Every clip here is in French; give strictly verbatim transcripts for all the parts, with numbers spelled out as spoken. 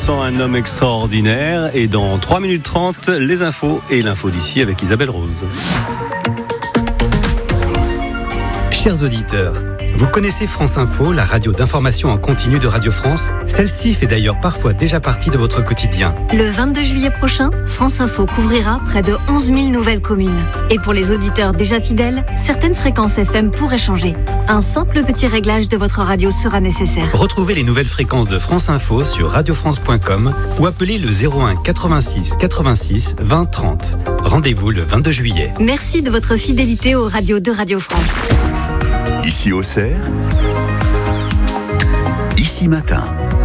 Vincent, un homme extraordinaire. Et dans trois minutes trente, les infos et l'info d'ici avec Isabelle Rose. Chers auditeurs, vous connaissez France Info, la radio d'information en continu de Radio France? Celle-ci fait d'ailleurs parfois déjà partie de votre quotidien. Le vingt-deux juillet prochain, France Info couvrira près de onze mille nouvelles communes. Et pour les auditeurs déjà fidèles, certaines fréquences F M pourraient changer. Un simple petit réglage de votre radio sera nécessaire. Retrouvez les nouvelles fréquences de France Info sur radio france point com ou appelez le zéro un quatre-vingt-six quatre-vingt-six vingt trente. Rendez-vous le vingt-deux juillet. Merci de votre fidélité aux radios de Radio France. Ici Auxerre, ici matin.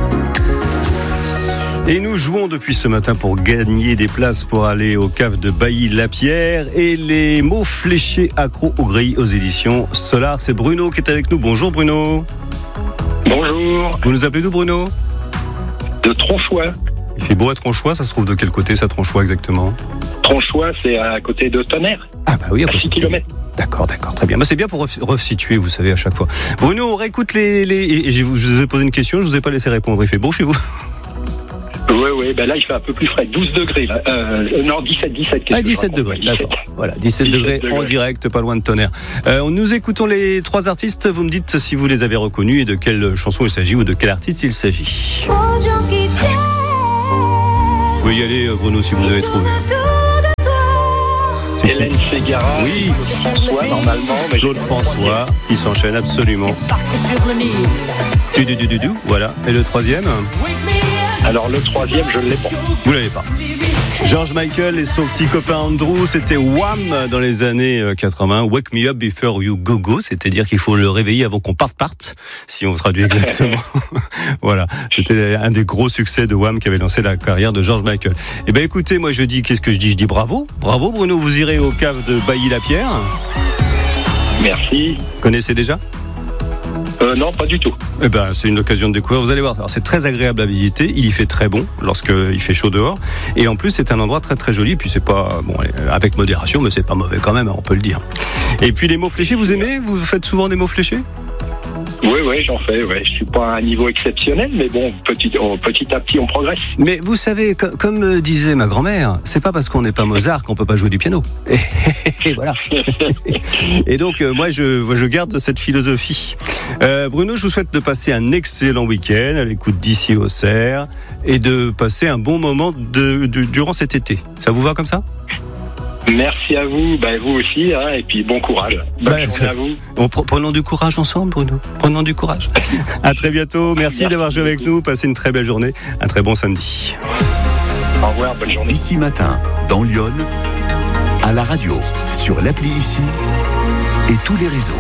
Et nous jouons depuis ce matin pour gagner des places pour aller au cave de Bailly-la-Pierre et les mots fléchés accros aux grilles aux éditions Solar. C'est Bruno qui est avec nous. Bonjour Bruno. Bonjour. Vous nous appelez d'où Bruno? De Tronchois. Il fait beau à Tronchois, ça se trouve de quel côté ça Tronchois exactement? Tronchois, c'est à côté de Tonnerre. Ah bah oui, à, à six kilomètres. D'accord, d'accord, très bien. Bah, c'est bien pour resituer, vous savez, à chaque fois. Bruno, on réécoute les... les... Et je vous ai posé une question, je ne vous ai pas laissé répondre. Il fait beau chez vous? Oui, oui, ben là il fait un peu plus frais, douze degrés. Là. Euh, non, dix-sept, dix-sept. Ah, dix-sept degrés, dix-sept. D'accord. Voilà, dix-sept, dix-sept degrés, degrés en direct, pas loin de Tonnerre. Euh, nous écoutons les trois artistes, vous me dites si vous les avez reconnus et de quelle chanson il s'agit ou de quel artiste il s'agit. Vous pouvez y aller, Bruno, si vous avez trouvé. Hélène Ségara, oui. François, normalement. Mais Claude François, il s'enchaîne absolument. Du, du, du, du, du, voilà. Et le troisième? Alors le troisième, je ne l'ai pas. Vous l'avez pas. George Michael et son petit copain Andrew, c'était Wham dans les années quatre-vingts. Wake me up before you go go, c'est-à-dire qu'il faut le réveiller avant qu'on parte parte, si on traduit exactement. Voilà, c'était un des gros succès de Wham qui avait lancé la carrière de George Michael. Eh ben écoutez, moi je dis, qu'est-ce que je dis? Je dis bravo, bravo Bruno, vous irez au cave de Bailly-la-Pierre. Merci. Connaissez déjà? Euh, non, pas du tout. Eh ben, c'est une occasion de découvrir. Vous allez voir. Alors, c'est très agréable à visiter. Il y fait très bon lorsqu'il fait chaud dehors. Et en plus, c'est un endroit très très joli. Puis c'est pas bon, avec modération, mais c'est pas mauvais quand même. On peut le dire. Et puis les mots fléchés, vous aimez? Vous faites souvent des mots fléchés? Oui, oui, j'en fais. Ouais. Je suis pas à un niveau exceptionnel, mais bon, petit, oh, petit à petit, on progresse. Mais vous savez, comme, comme disait ma grand-mère, c'est pas parce qu'on n'est pas Mozart qu'on peut pas jouer du piano. Et, et voilà. Et donc, euh, moi, je, je garde cette philosophie. Euh, Bruno, je vous souhaite de passer un excellent week-end à l'écoute d'Ici Auxerre et de passer un bon moment de, de, durant cet été. Ça vous va comme ça? Merci à vous, ben vous aussi, hein, et puis bon courage. Bonne ben, journée à vous. On, prenons du courage ensemble, Bruno. Prenons du courage. À très bientôt. Merci, Merci d'avoir joué avec nous. Passez une très belle journée. Un très bon samedi. Au revoir, bonne journée. Ici matin, dans Lyon, à la radio, sur l'appli Ici et tous les réseaux.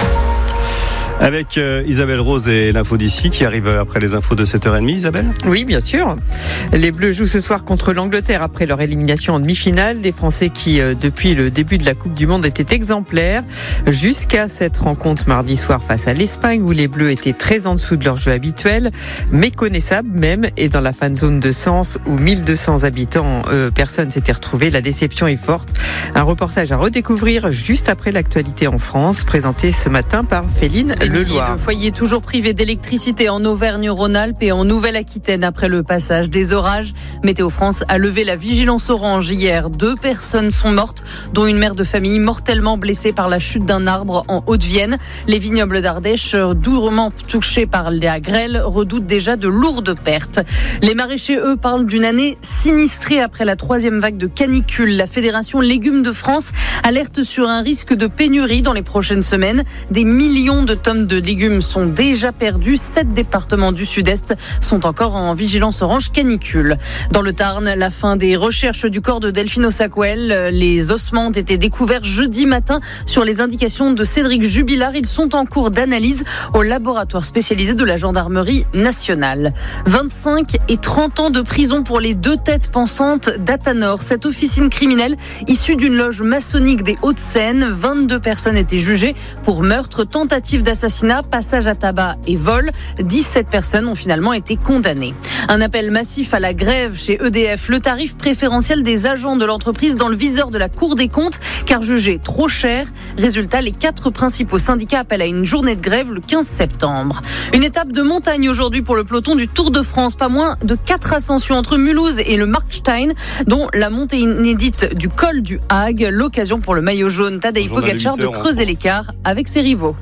Avec euh, Isabelle Rose et l'info d'ici qui arrive après les infos de sept heures trente, Isabelle? Oui, bien sûr. Les Bleus jouent ce soir contre l'Angleterre après leur élimination en demi-finale. Des Français qui, euh, depuis le début de la Coupe du Monde, étaient exemplaires jusqu'à cette rencontre mardi soir face à l'Espagne où les Bleus étaient très en dessous de leur jeu habituel, méconnaissables même, et dans la fan zone de Sens où mille deux cents habitants, euh, personnes s'étaient retrouvées. La déception est forte. Un reportage à redécouvrir juste après l'actualité en France, présenté ce matin par Féline Leloir. De foyers toujours privés d'électricité en Auvergne-Rhône-Alpes et en Nouvelle-Aquitaine après le passage des orages. Météo France a levé la vigilance orange hier. Deux personnes sont mortes, dont une mère de famille mortellement blessée par la chute d'un arbre en Haute-Vienne. Les vignobles d'Ardèche, durement touchés par la grêle, redoutent déjà de lourdes pertes. Les maraîchers, eux, parlent d'une année sinistrée après la troisième vague de canicule. La Fédération Légumes de France alerte sur un risque de pénurie dans les prochaines semaines. Des millions de tonnes de légumes sont déjà perdus. Sept départements du Sud-Est sont encore en vigilance orange canicule. Dans le Tarn, la fin des recherches du corps de Delphine Ossaquel. Les ossements ont été découverts jeudi matin sur les indications de Cédric Jubilard. Ils sont en cours d'analyse au laboratoire spécialisé de la gendarmerie nationale. vingt-cinq et trente ans de prison pour les deux têtes pensantes d'Athanor. Cette officine criminelle issue d'une loge maçonnique des Hauts-de-Seine. vingt-deux personnes étaient jugées pour meurtre, tentative d'assassinat assassinat, passage à tabac et vol. dix-sept personnes ont finalement été condamnées. Un appel massif à la grève chez E D F. Le tarif préférentiel des agents de l'entreprise dans le viseur de la Cour des comptes, car jugé trop cher. Résultat, les quatre principaux syndicats appellent à une journée de grève le quinze septembre. Une étape de montagne aujourd'hui pour le peloton du Tour de France. Pas moins de quatre ascensions entre Mulhouse et le Markstein, dont la montée inédite du col du Hague. L'occasion pour le maillot jaune Tadej Pogačar de creuser l'écart avec ses rivaux.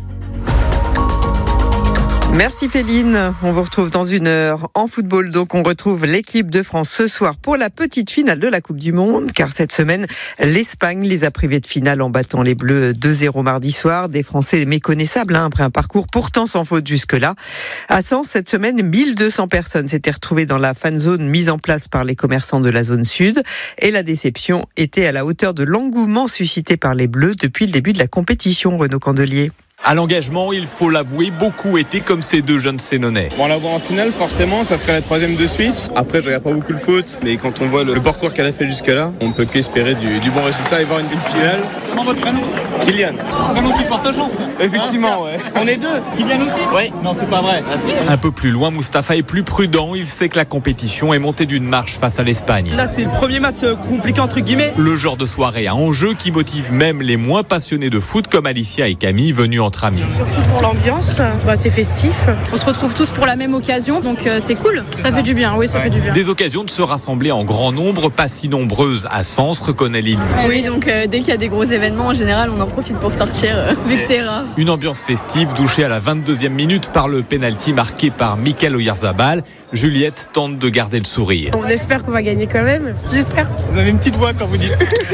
Merci Féline. On vous retrouve dans une heure en football. Donc on retrouve l'équipe de France ce soir pour la petite finale de la Coupe du Monde. Car cette semaine, l'Espagne les a privés de finale en battant les Bleus deux zéro mardi soir. Des Français méconnaissables hein, après un parcours pourtant sans faute jusque-là. À Sens, cette semaine, mille deux cents personnes s'étaient retrouvées dans la fan zone mise en place par les commerçants de la zone sud. Et la déception était à la hauteur de l'engouement suscité par les Bleus depuis le début de la compétition. Renaud Candelier. À l'engagement, il faut l'avouer, beaucoup étaient comme ces deux jeunes Sénonais. Bon, la voir en finale, forcément, ça ferait la troisième de suite. Après, je regarde pas beaucoup le foot, mais quand on voit le, le parcours qu'elle a fait jusque-là, on peut qu'espérer du, du bon résultat et voir une, une finale. Comment votre prénom ? Kylian. Prénom qui porte chance. Effectivement, ouais. On est deux. Kylian aussi ? Oui. Non, c'est pas vrai. Ah, si. Un peu plus loin, Mustapha est plus prudent. Il sait que la compétition est montée d'une marche face à l'Espagne. Là, c'est le premier match compliqué, entre guillemets. Le genre de soirée à enjeu qui motive même les moins passionnés de foot comme Alicia et Camille venus entre amis. Pour l'ambiance, bah, c'est festif. On se retrouve tous pour la même occasion, donc euh, c'est cool. Ça fait du bien, oui, ça ouais. fait du bien. Des occasions de se rassembler en grand nombre, pas si nombreuses à Sens, reconnaît Lily. Oui, donc euh, dès qu'il y a des gros événements, en général, on en profite pour sortir, euh, vu que c'est rare. Une ambiance festive, douchée à la vingt-deuxième minute par le pénalty marqué par Mikel Oyarzabal. Juliette tente de garder le sourire. On espère qu'on va gagner quand même, j'espère. Vous avez une petite voix quand vous dites